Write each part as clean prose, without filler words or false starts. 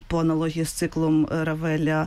по аналогії з циклом Равеля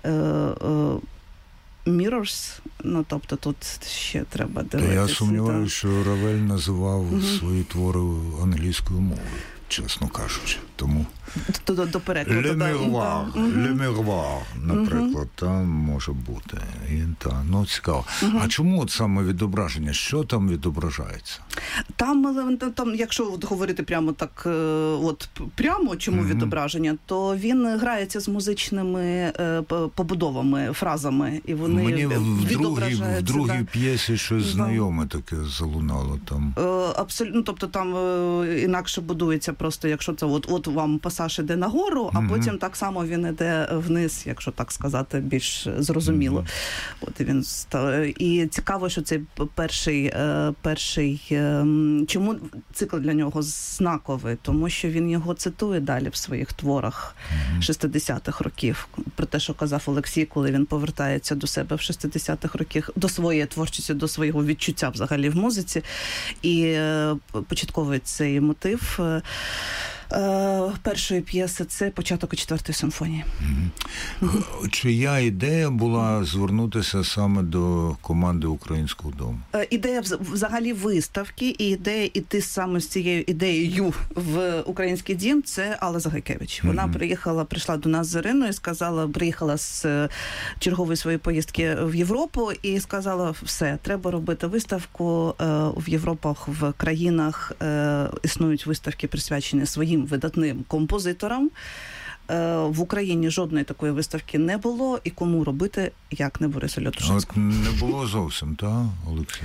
Mirrors, ну, тобто тут ще треба дивитися. Я сумніваюся, що Равель називав свої твори англійською мовою, чесно кажучи. Тому до перекладу. Le Miroir, наприклад, там може бути. Ну, цікаво. А чому от саме відображення? Що там відображається? Там, якщо говорити прямо так, прямо чому відображення, то він грається з музичними побудовами, фразами, і вони відображаються. В другій п'єсі щось знайоме таке залунало там. Абсолютно, тобто там інакше будується просто, якщо це от вам пасаж іде нагору, а потім так само він іде вниз, якщо так сказати, більш зрозуміло. От він і цікаво, що цей перший чому цикл для нього знаковий? Тому що він його цитує далі в своїх творах 60-х років. Про те, що казав Олексій, коли він повертається до себе в 60-х років, до своєї творчості, до свого відчуття взагалі в музиці. І початковий цей мотив першої п'єси – це початок 4-ї симфонії. Чия ідея була звернутися саме до команди Українського дому? Ідея взагалі виставки і ідея іти саме з цією ідеєю в Український дім – це Алла Загайкевич. Вона прийшла до нас з Іриною, приїхала з чергової своєї поїздки в Європу і сказала, все, треба робити виставку в Європах, в країнах існують виставки, присвячені своїм видатним композиторам. В Україні жодної такої виставки не було, і кому робити, як не Борису Лятушинському. Не було зовсім, так, Олексій?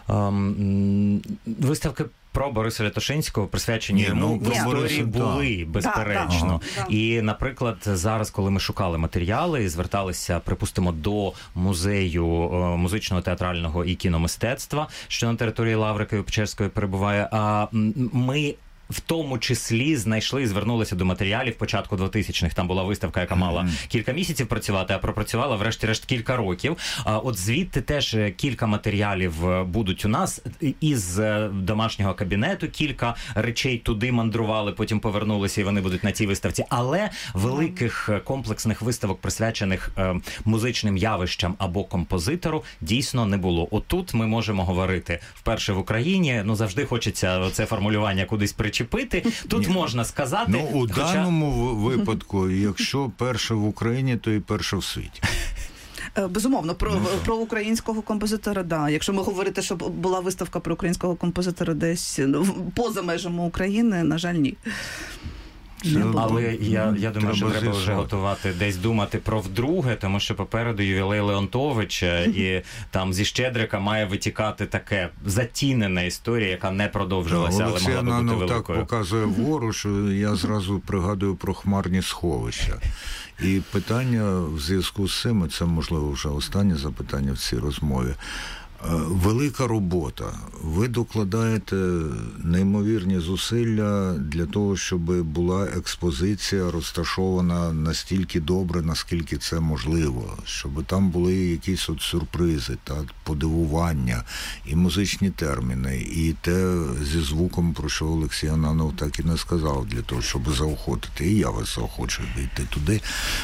Виставки про Бориса Лятушинського присвячені в історії були, безперечно. І, наприклад, зараз, коли ми шукали матеріали і зверталися, припустимо, до музею музичного, театрального і кіномистецтва, що на території Лаври Києво-Печерської перебуває, ми в тому числі знайшли і звернулися до матеріалів початку 2000-х. Там була виставка, яка мала кілька місяців працювати, а пропрацювала врешті-решт кілька років. От звідти теж кілька матеріалів будуть у нас. Із домашнього кабінету кілька речей туди мандрували, потім повернулися, і вони будуть на цій виставці. Але великих комплексних виставок, присвячених музичним явищам або композитору, дійсно не було. Отут ми можемо говорити вперше в Україні. Ну, завжди хочеться це формулювання кудись причепити. Тут можна сказати... У даному випадку, якщо перше в Україні, то і перше в світі. Безумовно, про українського композитора, да. Якщо ми говорити, що була виставка про українського композитора десь поза межами України, на жаль, ні. Але я думаю, що треба вже готувати, десь думати про вдруге, тому що попереду ювілей Леонтовича, і там зі Щедрика має витікати таке затінена історія, яка не продовжилася, але могла би бути великою. Так показує вгору, що я зразу пригадую про хмарні сховища. І питання в зв'язку з цим, це, можливо, вже останнє запитання в цій розмові. Велика робота. Ви докладаєте неймовірні зусилля для того, щоб була експозиція розташована настільки добре, наскільки це можливо, щоб там були якісь сюрпризи та подивування, і музичні терміни, і те зі звуком, про що Олексій Ананов так і не сказав, для того, щоб заохотити. І я вас заохочую йти туди.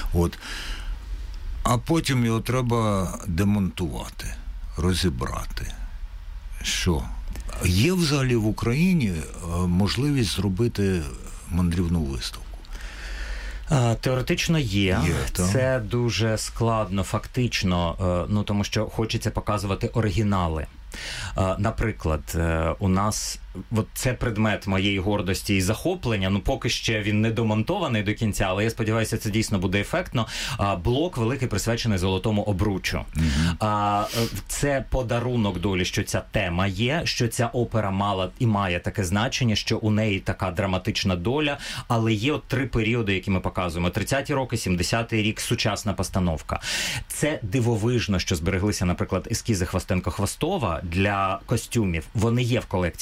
А потім його треба демонтувати, розібрати. Що? Є взагалі в Україні можливість зробити мандрівну виставку? Теоретично є. Це дуже складно фактично, тому що хочеться показувати оригінали. Наприклад, у нас це предмет моєї гордості і захоплення, поки ще він не домонтований до кінця, але я сподіваюся, це дійсно буде ефектно. Блок великий присвячений Золотому обручу. Це подарунок долі, що ця тема є, що ця опера мала і має таке значення, що у неї така драматична доля, але є 3 періоди, які ми показуємо. 30-ті роки, 70-й рік, сучасна постановка. Це дивовижно, що збереглися, наприклад, ескізи Хвостенко-Хвостова для костюмів. Вони є в колекції музею.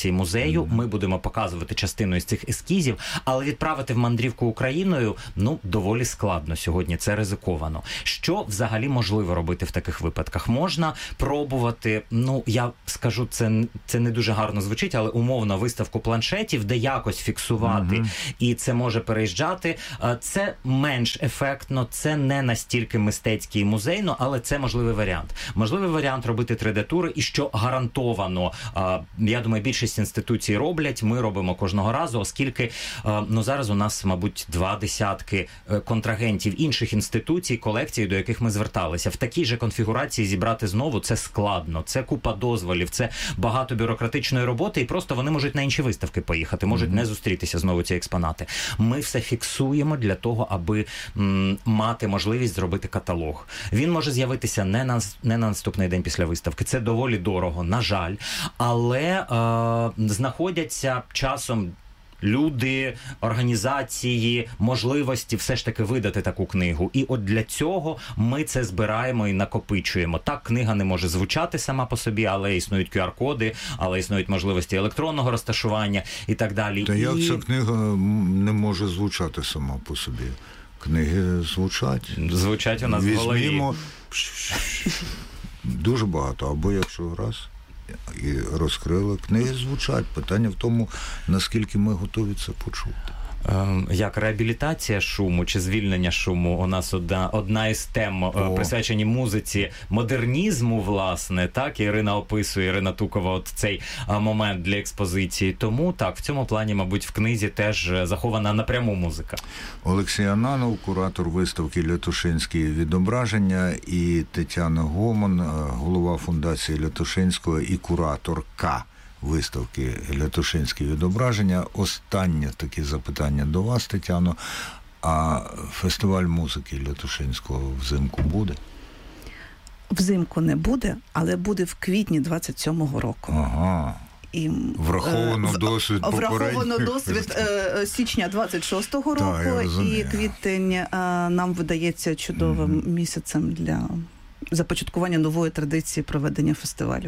музею, ми будемо показувати частину із цих ескізів, але відправити в мандрівку Україною, доволі складно сьогодні, це ризиковано. Що взагалі можливо робити в таких випадках? Можна пробувати, я скажу, це не дуже гарно звучить, але умовно виставку планшетів, де якось фіксувати, і це може переїжджати. Це менш ефектно, це не настільки мистецький і музейно, але це можливий варіант. Можливий варіант робити 3D-тури, і що гарантовано, я думаю, більшість інституцій роблять, ми робимо кожного разу, оскільки зараз у нас, мабуть, 20 контрагентів інших інституцій, колекцій, до яких ми зверталися. В такій же конфігурації зібрати знову це складно, це купа дозволів, це багато бюрократичної роботи, і просто вони можуть на інші виставки поїхати, можуть не зустрітися знову ці експонати. Ми все фіксуємо для того, аби мати можливість зробити каталог. Він може з'явитися не на наступний день після виставки. Це доволі дорого, на жаль. Але знаходяться часом люди, організації, можливості все ж таки видати таку книгу. І от для цього ми це збираємо і накопичуємо. Так, книга не може звучати сама по собі, але існують QR-коди, але існують можливості електронного розташування і так далі. Та як ця книга не може звучати сама по собі? Книги звучать. Звучать у нас в голові. Візьмімо дуже багато, або якщо раз і розкрили, книги звучать. Питання в тому, наскільки ми готові це почути. Як реабілітація шуму чи звільнення шуму у нас одна із тем, присвячені музиці модернізму, власне, так, Ірина описує, Ірина Тукова, от цей момент для експозиції. Тому так, в цьому плані, мабуть, в книзі теж захована напряму музика. Олексій Ананов, куратор виставки «Лятошинські відображення», і Тетяна Гомон, голова фундації Лятошинського і кураторка виставки «Лятошинські відображення». Останнє таке запитання до вас, Тетяно. А фестиваль музики Лятошинського взимку буде? Взимку не буде, але буде в квітні 27-го року. Ага. І враховано досвід січня 26-го року, і квітень нам видається чудовим місяцем для започаткування нової традиції проведення фестивалю.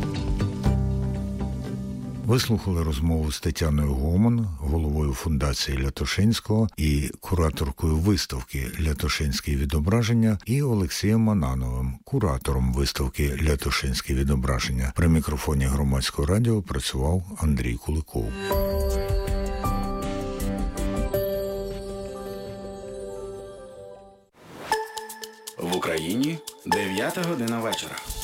Ви слухали розмову з Тетяною Гомон, головою фундації Лятошинського і кураторкою виставки «Лятошинські відображення», і Олексієм Анановим, куратором виставки «Лятошинські відображення». При мікрофоні Громадського радіо працював Андрій Куликов. В Україні 9 година вечора.